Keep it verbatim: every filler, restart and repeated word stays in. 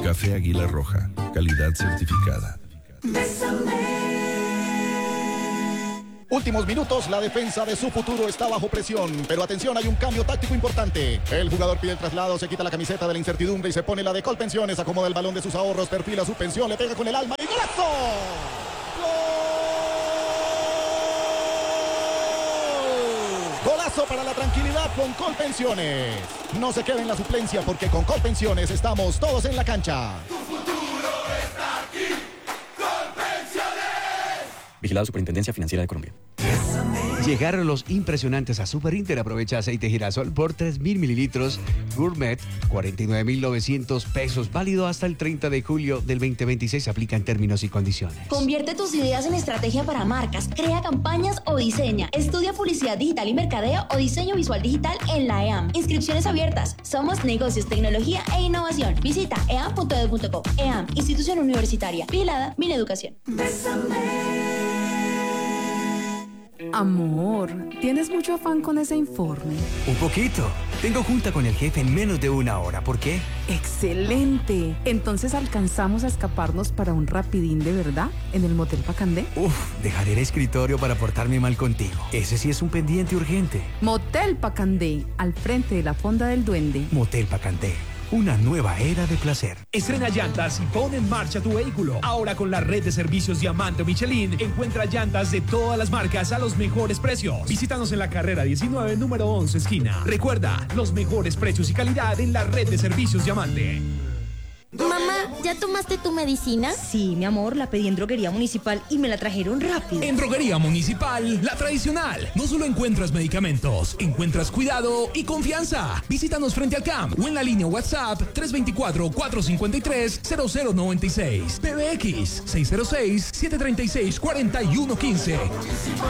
Café Águila Roja, calidad certificada. Últimos minutos, la defensa de su futuro está bajo presión, pero atención, hay un cambio táctico importante. El jugador pide el traslado, se quita la camiseta de la incertidumbre y se pone la de Colpensiones, acomoda el balón de sus ahorros, perfila su pensión, le pega con el alma y ¡golazo! Golazo para la tranquilidad con Colpensiones. No se quede en la suplencia porque con Colpensiones estamos todos en la cancha. Tu futuro está aquí. Colpensiones. Vigilado Superintendencia Financiera de Colombia. Llegaron los impresionantes a Super Inter. Aprovecha aceite girasol por tres mil mililitros Gourmet, cuarenta y nueve mil novecientos pesos. Válido hasta el treinta de julio del veinte veintiséis. Aplica en términos y condiciones. Convierte tus ideas en estrategia para marcas. Crea campañas o diseña. Estudia publicidad digital y mercadeo o diseño visual digital en la E A M. Inscripciones abiertas. Somos negocios, tecnología e innovación. Visita e a m punto e d u punto co. E A M, institución universitaria. Vigilada, Mineducación. Amor, ¿tienes mucho afán con ese informe? Un poquito. Tengo junta con el jefe en menos de una hora. ¿Por qué? ¡Excelente! Entonces alcanzamos a escaparnos para un rapidín de verdad en el Motel Pacandé. Uf, dejaré el escritorio para portarme mal contigo. Ese sí es un pendiente urgente. Motel Pacandé, al frente de la Fonda del Duende. Motel Pacandé. Una nueva era de placer. Estrena llantas y pon en marcha tu vehículo. Ahora con la red de servicios Diamante Michelin, encuentra llantas de todas las marcas a los mejores precios. Visítanos en la carrera diecinueve, número once, esquina. Recuerda, los mejores precios y calidad en la red de servicios Diamante. Mamá, ¿ya tomaste tu medicina? Sí, mi amor, la pedí en Droguería Municipal y me la trajeron rápido. En Droguería Municipal, la tradicional. No solo encuentras medicamentos, encuentras cuidado y confianza. Visítanos frente al C A M o en la línea WhatsApp tres dos cuatro, cuatro cinco tres, cero cero nueve seis. P B X seis cero seis, siete tres seis, cuatro uno uno cinco.